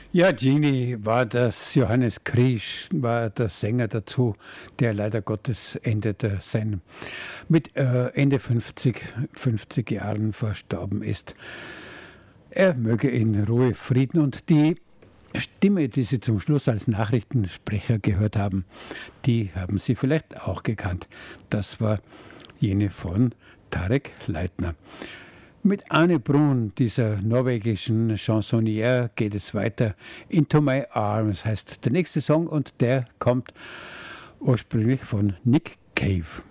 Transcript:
Ja, Genie war das, Johannes Krisch war der Sänger dazu, der leider Gottes mit Ende 50 Jahren verstorben ist. Er möge in Ruhe Frieden, und die Stimme, die Sie zum Schluss als Nachrichtensprecher gehört haben, die haben Sie vielleicht auch gekannt. Das war jene von Tarek Leitner. Mit Anne Brun, dieser norwegischen Chansonnière, geht es weiter. Into My Arms heißt der nächste Song, und der kommt ursprünglich von Nick Cave.